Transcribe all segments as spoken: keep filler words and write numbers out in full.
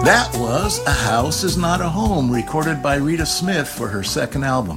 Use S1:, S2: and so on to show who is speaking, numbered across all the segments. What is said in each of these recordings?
S1: That was A House Is Not a Home, recorded by Rita Smith for her second album.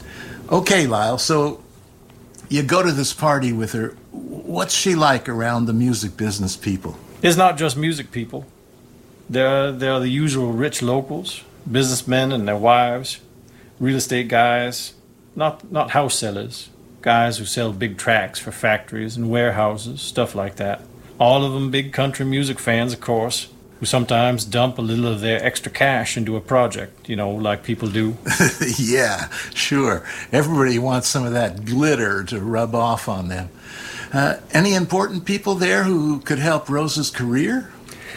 S1: Okay, Lyle, so you go to this party with her. What's she like around the music business people?
S2: It's not just music people. There, there are the usual rich locals, businessmen and their wives, real estate guys, not, not house sellers, guys who sell big tracts for factories and warehouses, stuff like that. All of them big country music fans, of course, who sometimes dump a little of their extra cash into a project, you know, like people do.
S1: Yeah, sure. Everybody wants some of that glitter to rub off on them. Uh, any important people there who could help Rosa's career?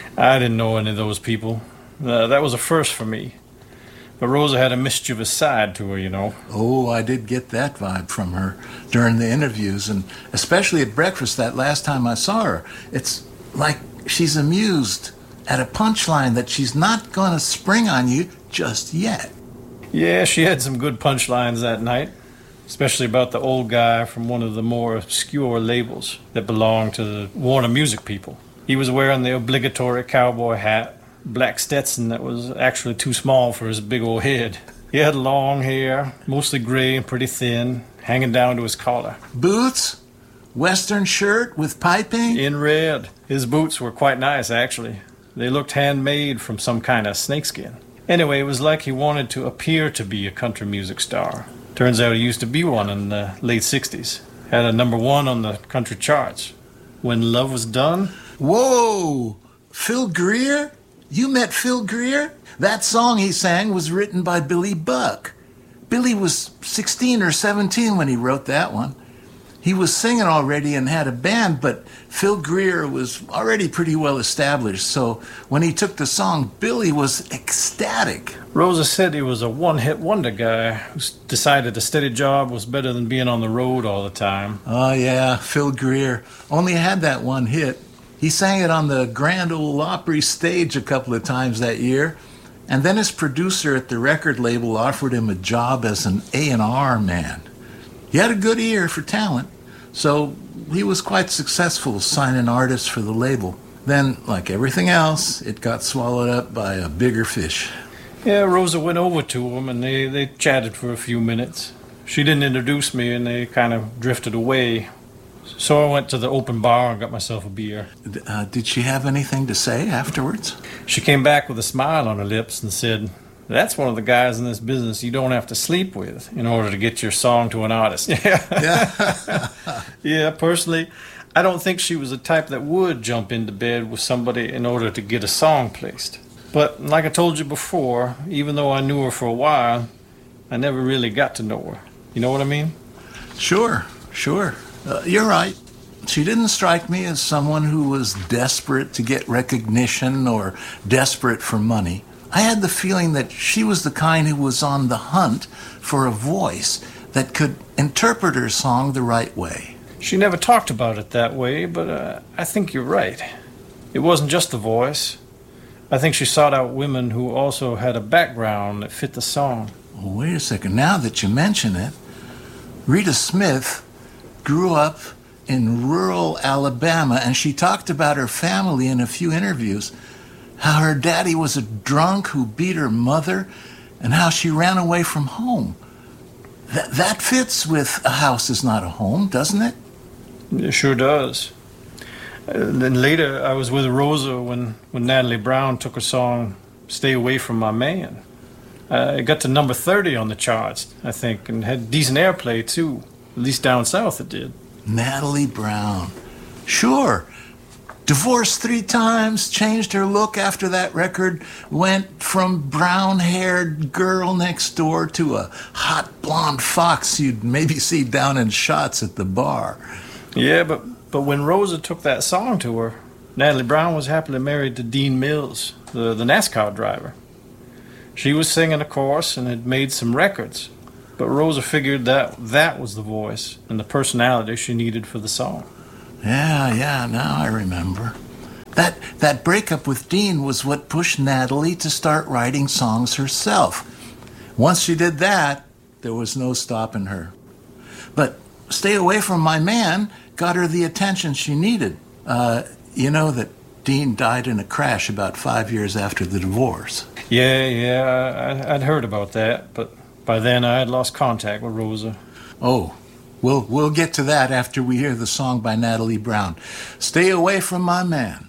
S2: I didn't know any of those people. Uh, that was a first for me. But Rosa had a mischievous side to her, you know.
S1: Oh, I did get that vibe from her during the interviews, and especially at breakfast that last time I saw her. It's like she's amused at a punchline that she's not going to spring on you just yet.
S2: Yeah, she had some good punchlines that night, especially about the old guy from one of the more obscure labels that belonged to the Warner Music people. He was wearing the obligatory cowboy hat, black Stetson that was actually too small for his big old head. He had long hair, mostly gray and pretty thin, hanging down to his collar.
S1: Boots? Western shirt with piping?
S2: In red. His boots were quite nice, actually. They looked handmade from some kind of snakeskin. Anyway, it was like he wanted to appear to be a country music star. Turns out he used to be one in the late sixties. Had a number one on the country charts. When Love Was Done.
S1: Whoa! Phil Greer? You met Phil Greer? That song he sang was written by Billy Buck. Billy was sixteen or seventeen when he wrote that one. He was singing already and had a band, but Phil Greer was already pretty well established, so when he took the song, Billy was ecstatic.
S2: Rosa said he was a one-hit wonder guy who decided a steady job was better than being on the road all the time.
S1: Oh, yeah, Phil Greer only had that one hit. He sang it on the Grand Ole Opry stage a couple of times that year, and then his producer at the record label offered him a job as an A and R man. He had a good ear for talent, so he was quite successful signing artists for the label. Then, like everything else, it got swallowed up by a bigger fish.
S2: Yeah, Rosa went over to him, and they, they chatted for a few minutes. She didn't introduce me, and they kind of drifted away. So I went to the open bar and got myself a beer.
S1: Uh, did she have anything to say afterwards?
S2: She came back with a smile on her lips and said, "That's one of the guys in this business you don't have to sleep with in order to get your song to an artist." Yeah. Yeah, personally, I don't think she was the type that would jump into bed with somebody in order to get a song placed. But like I told you before, even though I knew her for a while, I never really got to know her. You know what I mean?
S1: Sure, sure. Uh, you're right. She didn't strike me as someone who was desperate to get recognition or desperate for money. I had the feeling that she was the kind who was on the hunt for a voice that could interpret her song the right way.
S2: She never talked about it that way, but uh, I think you're right. It wasn't just the voice. I think she sought out women who also had a background that fit the song.
S1: Well, wait a second. Now that you mention it, Rita Smith grew up in rural Alabama, and she talked about her family in a few interviews. How her daddy was a drunk who beat her mother, and how she ran away from home. That that fits with A House Is Not a Home, doesn't it?
S2: It sure does. Uh, then later, I was with Rosa when, when Natalie Brown took her song, "Stay Away From My Man." Uh, it got to number thirty on the charts, I think, and had decent airplay, too. At least down south it did.
S1: Natalie Brown. Sure. Divorced three times, changed her look after that record, went from brown-haired girl next door to a hot blonde fox you'd maybe see down in Shots at the bar.
S2: Yeah, but, but when Rosa took that song to her, Natalie Brown was happily married to Dean Mills, the, the NASCAR driver. She was singing, of course, and had made some records, but Rosa figured that that was the voice and the personality she needed for the song.
S1: Yeah, yeah, now I remember. That that breakup with Dean was what pushed Natalie to start writing songs herself. Once she did that, there was no stopping her. But Stay Away From My Man got her the attention she needed. Uh, you know that Dean died in a crash about five years after the divorce.
S2: Yeah, yeah, I, I'd heard about that, but by then I had lost contact with Rosa.
S1: Oh, we'll, we'll get to that after we hear the song by Natalie Brown. Stay Away from My Man.